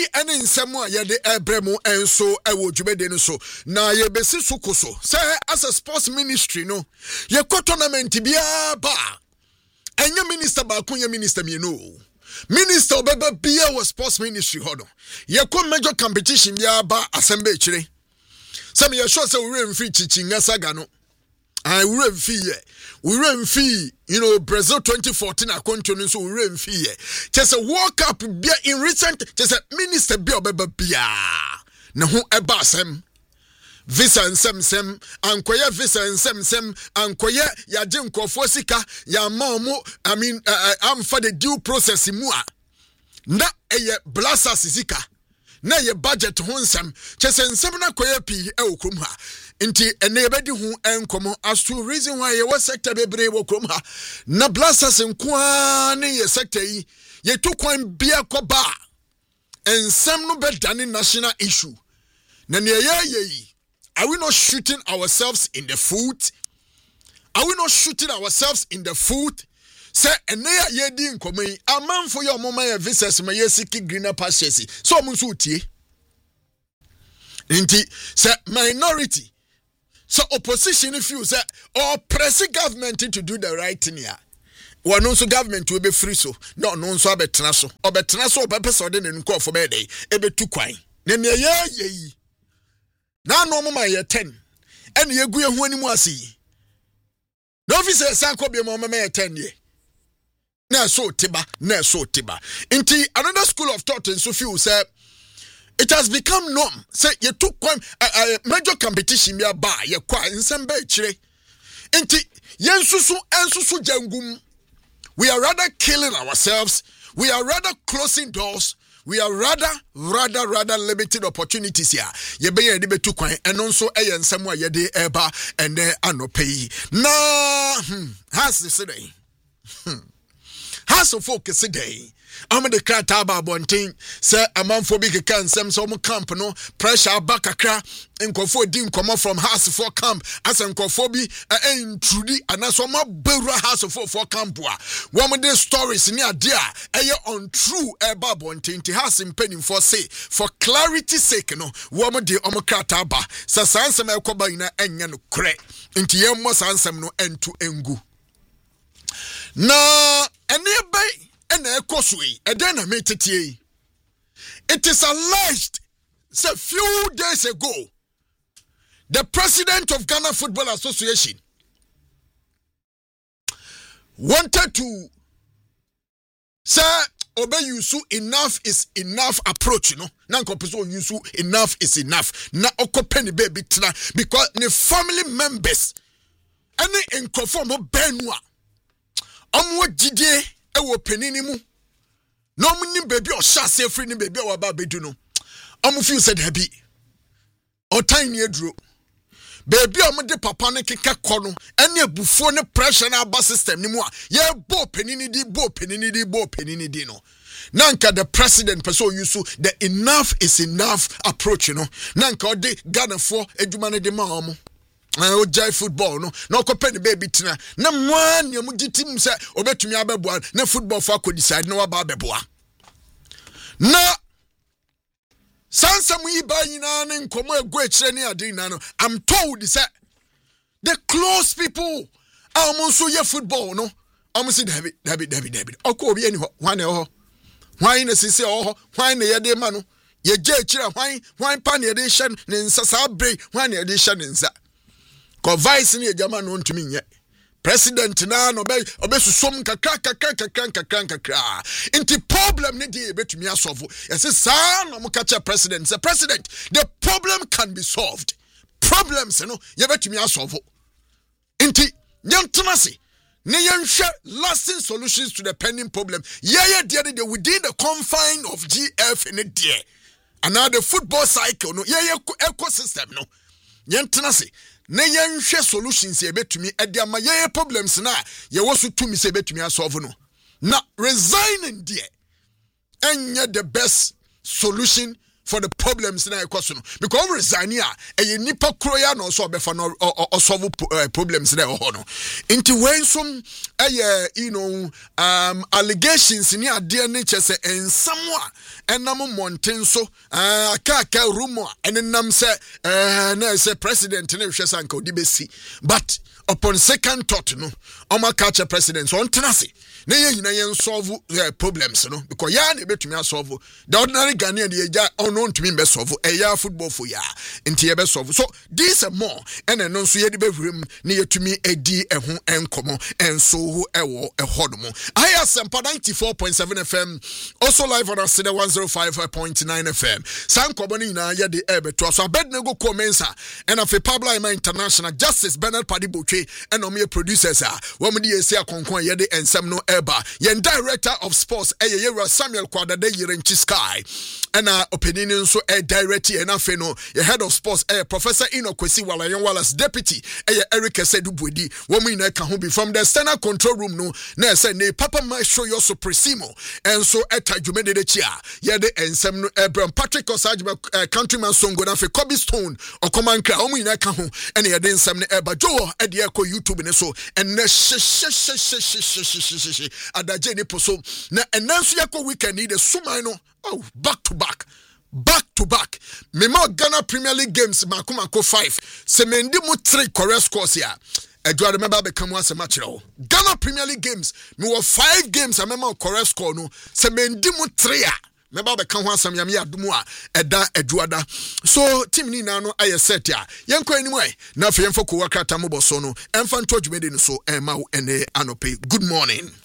ene nsɛm a yɛde ɛbrɛmu enso ɛwɔ dwumade no so na yɛbɛsi so koso sɛ as a sports ministry no yɛkɔ tournament bia ba enye minister ba ko ye minister mienu minister obeba bia wɔ sports ministry hɔ no yɛkɔ major competition bia ba asɛmba ekyire sɛ me yɛhwɛ sɛ wure mfi chichinga saga no wure mfi Brazil 2014 akonto no so wure mfi ye kyese World Cup bia in recent kyese minister bia obeba bia ne ho eba asɛm visa nsɛmsɛm ankoye visa nsɛmsɛm ankoye yaje nkofo sika ya maamo amfa the due process mu a na eye blasters sika na ye budget ho nsɛm kyese nsɛm na koye pi okrom ha nti ene yebedi ho enkomo as to reason why ye was sector bebre okrom ha na blasters nkoa ne ye sector yi ye to kwan bia koba ensɛm no bedane national issue na ne ye are we not shooting ourselves in the foot? Are we not shooting ourselves in the foot? Say, and there ye din come a man for your mama ya visas my yesiki greener pastures. So munsuti. Inti say minority. So opposition if you say or pressing government to do the right thing here. One also government will be free so. No so abetraso. Obetraso obepesa de nko for be dey. Ebe tu kwan. Ne ye. Na no mama ye 10 ene yegu ye ho animu ase no officer sanko bi mama ye 10 ye na so tiba inti another school of thought in so feel say it has become norm say you took one major competition ya ba ye kwa nsem ba kire inti yensusu jangum we are rather killing ourselves, we are rather closing doors. We are rather limited opportunities here. Ye be ye de betu kwan eno nso eye nsem a ye de eba ene anopai. Na has today. Has of focus today. I'm the crata ba bontin say amanfo bi keka nsem so mo camp no pressure back akra nkofo di nkomo from house for camp as nkofo bi intrudi anaso ma bewura house for camp a wo mo the stories ni ade a eye untrue e ba bontin ti house mpanin for say for clarity sake no wo mo de omo krata ba sa sansem ekoba ina enye no kre nti ye mo sansem no entu engu na ene bai ena ekosui edena metetie. It is alleged say few days ago the president of Ghana Football Association wanted to say obey yusu enough is enough approach, you know. Na nkopeso yusu enough is enough. Na okopeni baby tina because the family members any nkofo mo benua omwo jide ewo penini mu no mni baby o sha se free ni baby wa ba bedu no omu feel said happy o tiny eduro baby o de papa ne keka kɔ no ene abufo ne pressure na aba system ni mu a ye bo penini di no nanka the president person use the enough is enough approach, you know. Nanka o de Ghana for edwuma ne de ma omo o jai football no na okopɛ baby tina na mwan ya mugitim sɛ obetumi abeboa na football for ko decide na waba abeboa na sansam yi ba nyina ne nkomo egu ekire ne ade nyina no I'm told say the close people almost ye football no almost David okɔ obi ani ho hwan na ho hwan na sisi ho hwan na ye de ma no ye gye ekire hwan pa na ye de hye ne nsa sa bre hwan na ye de hye ne nsa ko vice ni ejama no ntumi nye president na no be susom kakra inti problem ni dey betumi asolve yes sa no mo catch president say president the problem can be solved problems no ye betumi asolve inti nyantenase ne yenhwe lasting solutions to the pending problem ye dey within the confine of GF in it there and now the football cycle no ye ecosystem no nyantenase ne yenhwe solutions ye betumi ade ama ye problems na ye wosu tumi se betumi asolve no na resigning there enye the best solution for the problems na ekoso no because resign a nipa kro ya no so obefa no solve problems na ho no nti when some allegations ni ade ne chese ensamwa enam monten so aka rumor enam se na se president na hwe sanka odibesi but upon second thought no oma catch a president so on tenase na yen solve problems no because ya na betumi solve the ordinary Ghanaian dey ja ono ntumi be solve ya football for ya nti ye be solve so this and more and no nso ye de bewrem na yetumi edi eho enkomo enso ewo ehodomo I Sempa 94.7 FM also live on Asida 105.9 FM sankobo ni na ye de ebeto so Abednego Komensa and of Pablo Ima International Justice Bernard Padibotwe and omo producers wo mo de yesi akonkon ye de ensem no eba yen director of sports Yera Samuel Kwadade Yirenchi Sky and opinion so director and afeno ye head of sports Professor Inokwesi Walayon Wallace deputy Eric Esedubwedi wo mo ina ka ho be from the external control room no na say ne papa ma show your supremo and so etajumede de chia ye de ensem no Abraham Patrick Osajba countryman songo na fe Kobe Stone okomankra wo mo ina ka ho and ye de ensem no eba jo e de ko YouTube ne so and na adaje ni poso na enanso yakọ weekend ni de sumai no back to back me ma Ghana Premier League games makomako 5 se mendi mu 3 correct scores ya do I remember become once a match Ghana Premier League games me were 5 games I remember correct score no se mendi mu 3 a meba be kan ho asam yam ya domu a eda aduada so team ni na no aye set ya yenko animu ai na fe yemfo ko wakrata mo boso no emfa nto dwumede no so ema wo ene anope good morning.